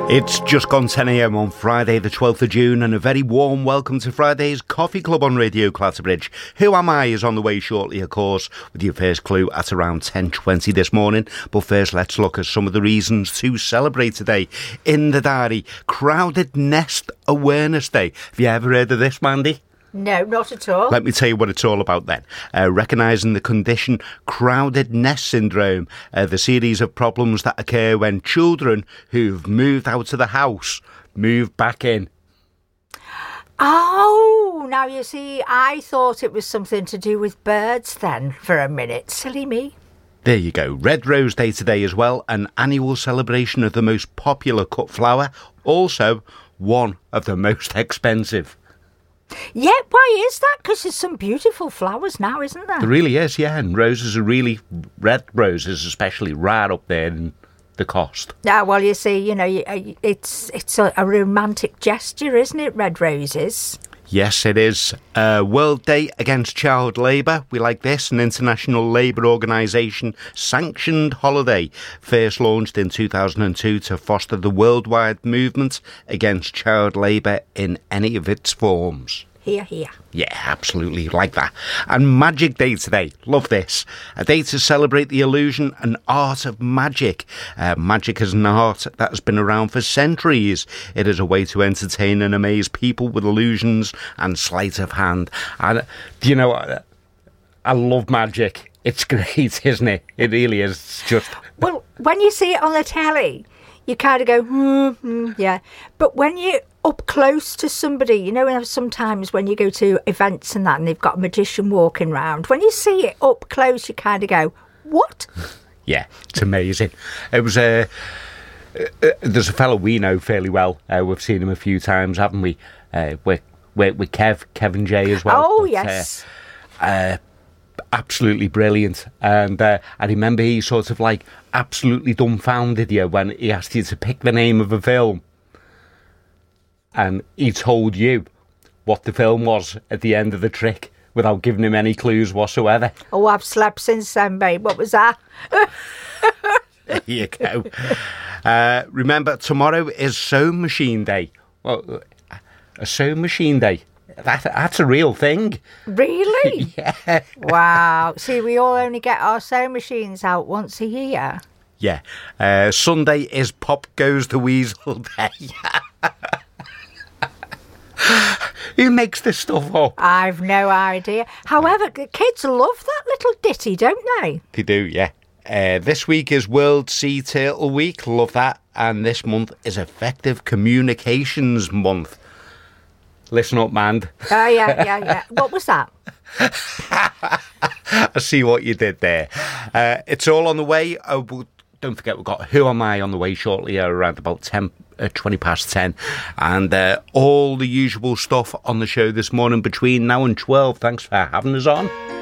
It's just gone 10 a.m. on Friday the 12th of June, and a very warm welcome to Friday's Coffee Club on Radio Clatterbridge. Who Am I is on the way shortly, of course, with your first clue at around 10:20 this morning. But first, let's look at some of the reasons to celebrate today. In the diary, Crowded Nest Awareness Day. Have you ever heard of this, Mandy? No, not at all. Let me tell you what it's all about then. Recognising the condition crowded nest syndrome, the series of problems that occur when children who've moved out of the house move back in. Oh, now you see, I thought it was something to do with birds then for a minute. Silly me. There you go. Red Rose Day today as well, an annual celebration of the most popular cut flower, also one of the most expensive. Yeah, why is that? Because there's some beautiful flowers now, isn't there? There really is, yeah, and roses are really, red roses especially, right up there in the cost. Yeah, well, you see, you know, it's a romantic gesture, isn't it, red roses? Yes, it is. World Day Against Child Labour. We like this. An international labour organisation sanctioned holiday. First launched in 2002 to foster the worldwide movement against child labour in any of its forms. Here, here. Yeah, absolutely, like that. And Magic Day today. Love this. A day to celebrate the illusion and art of magic. Magic is an art that has been around for centuries. It is a way to entertain and amaze people with illusions and sleight of hand. And, you know, I love magic. It's great, isn't it? It really is. It's just... Well, when you see it on the telly, you kind of go, yeah. But when you... up close to somebody, you know, sometimes when you go to events and that and they've got a magician walking around, when you see it up close, you kind of go, what? Yeah, it's amazing. It was there's a fellow we know fairly well. We've seen him a few times, haven't we? With Kevin J as well. Oh, but, yes. Absolutely brilliant. And I remember he sort of like absolutely dumbfounded you when he asked you to pick the name of a film. And he told you what the film was at the end of the trick without giving him any clues whatsoever. Oh, I've slept since then, babe. What was that? There you go. Remember, tomorrow is Sewing Machine Day. Well, a Sewing Machine Day. That's a real thing. Really? Yeah. Wow. See, we all only get our sewing machines out once a year. Yeah. Sunday is Pop Goes the Weasel Day. Who makes this stuff up? I've no idea. However, kids love that little ditty, don't they? They do, yeah. This week is World Sea Turtle Week. Love that. And this month is Effective Communications Month. Listen up, man. Oh, yeah. What was that? I see what you did there. It's all on the way. Don't forget, we've got Who Am I on the way shortly, around about 20 past 10. And all the usual stuff on the show this morning between now and 12. Thanks for having us on.